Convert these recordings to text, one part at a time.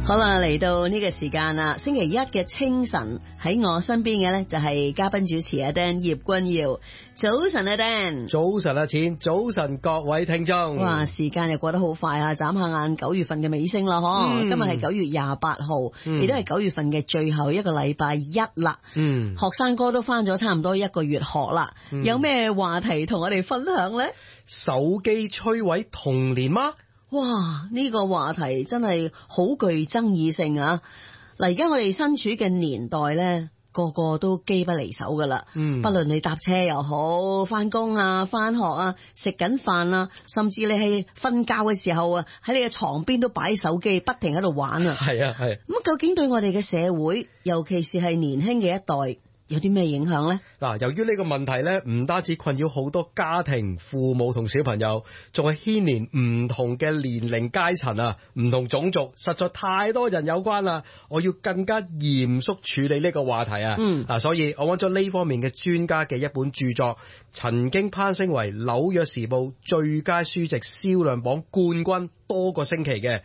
好啦，嚟到呢個時間啦，星期一嘅清晨，喺我身邊嘅呢就係嘉賓主持阿 Dan 葉君耀。早晨啊 Dan， 早晨啊錢，早晨各位聽眾。 哇，時間又過得好快啊！眨下眼9月份嘅尾聲啦，今日係9月28號，亦都係9月份嘅最後一個禮拜一啦。學生哥都翻咗差唔多1個月學啦，有咩話題同我哋分享呢？ 手機摧毀童年嗎？ 哇！呢個話題真係好具爭議性啊！嗱，而家我哋身處嘅年代呢，個個都機不離手噶啦。不論你搭車又好，翻工啊、翻學啊、食緊飯啊，甚至你係瞓覺嘅時候啊，喺你嘅床邊都擺手機，不停喺度玩啊。係啊，係。咁究竟對我哋嘅社會，尤其是係年輕嘅一代，有啲咩影響呢？嗱， 由於呢個問題呢，唔單止困擾好多家庭、父母同小朋友，仲係牽連唔同嘅年齡階層啊，唔同種族，實在太多人有關啦。我要更加嚴肅處理呢個話題啊。所以我揾咗呢方面嘅專家嘅一本著作，曾經攀升為紐約時報最佳書籍銷量榜冠軍多個星期嘅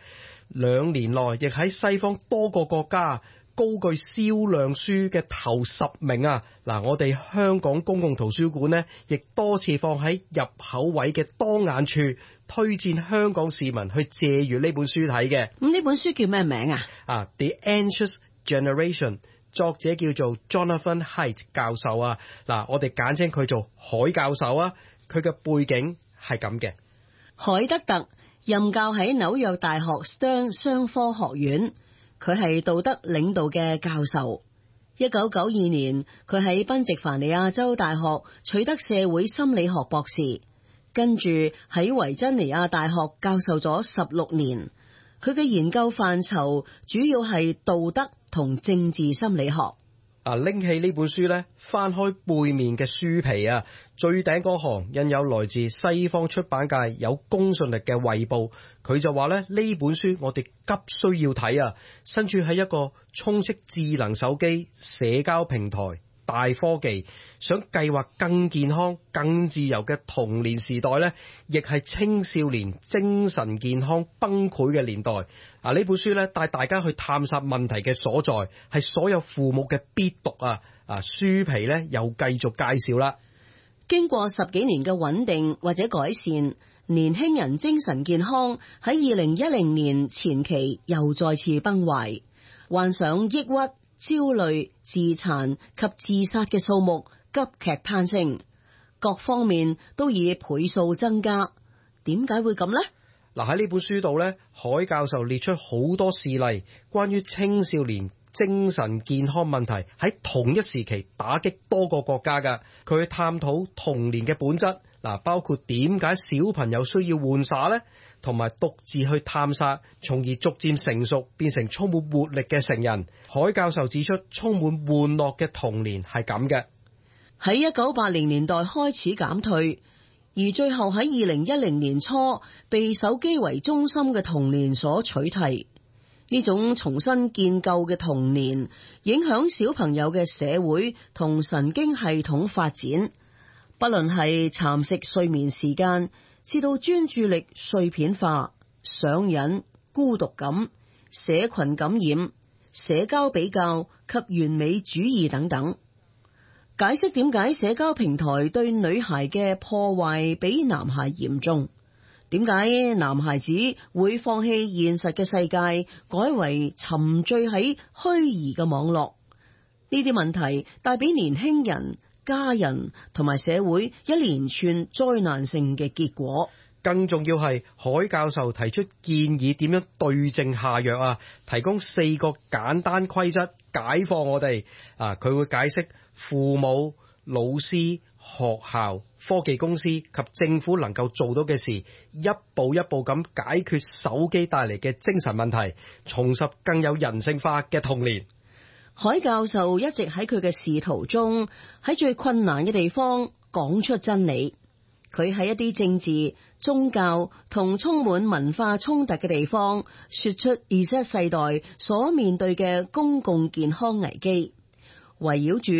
，2年內亦喺西方多個國家高居銷量書嘅頭10名啊！嗱，我哋香港公共圖書館呢，亦多次放喺入口位嘅當眼處，推薦香港市民去借閱呢本書睇嘅。 咁呢本書叫咩名啊 ？The Anxious Generation， 作者叫做 Jonathan Haidt 教授啊。嗱，我哋簡稱佢做海教授啊。佢嘅背景係咁嘅。 海德特任教喺紐約大學 Stern 商科學院。佢係道德領導嘅教授。1992年，佢喺賓夕凡尼亞州大學取得社會心理學博士，跟住喺維珍尼亞大學教授咗16年。佢嘅研究範疇主要係道德同政治心理學。 拎起呢本書呢，翻開背面嘅書皮啊，最頂嗰行印有來自西方出版界有公信力嘅衛報，佢就話呢本書我哋急需要睇啊！身處喺一個充斥智能手機、社交平台、大科技，想計劃更健康、更自由嘅童年時代呢，亦係青少年精神健康崩潰嘅年代。呢本書呢，帶大家去探索問題嘅所在，係所有父母嘅必讀啊！書皮呢又繼續介紹啦。 經過10幾年嘅穩定或者改善，年輕人精神健康喺2010年前期又再次崩壞，患上抑鬱、焦慮、自殘及自殺嘅數目急劇攀升，各方面都以倍數增加。點解會咁呢？ 喺呢本書度呢，海教授列出好多事例，關於青少年精神健康問題喺同一時期打擊多個國家㗎。佢探討童年嘅本質，包括點解小朋友需要玩耍呢，同埋獨自去探索，從而逐漸成熟，變成充滿活力嘅成人。海教授指出，充滿玩樂嘅童年係咁嘅。 喺1980年代開始減退，而最後喺2010年初被手機為中心嘅童年所取締。呢種重新建構嘅童年，影響小朋友嘅社會同神經系統發展，不論係蠶食睡眠時間，至到專注力碎片化、上癮、孤獨感、社群感染、社交比較及完美主義等等。解釋點解社交平台對女孩嘅破壞比男孩嚴重？點解男孩子會放棄現實嘅世界，改為沉醉喺虛擬嘅網絡？呢啲問題帶俾年輕人、家人同埋社會一連串災難性嘅結果。 更重要係海教授提出建議點樣對症下藥啊，提供4個簡單規則解放我哋。佢會解釋父母、老師、學校、科技公司及政府能夠做到嘅事，一步一步咁解決手機帶嚟嘅精神問題，重拾更有人性化嘅童年。 海教授一直喺佢嘅仕途中，喺最困難嘅地方講出真理。佢喺一啲政治、宗教同充滿文化衝突嘅地方，說出Z世代所面對嘅公共健康危機，圍繞住